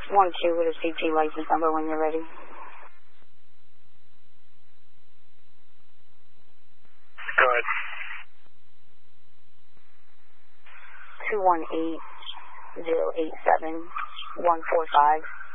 1-2 with a CT license number when you're ready. Go ahead. 218-087-145.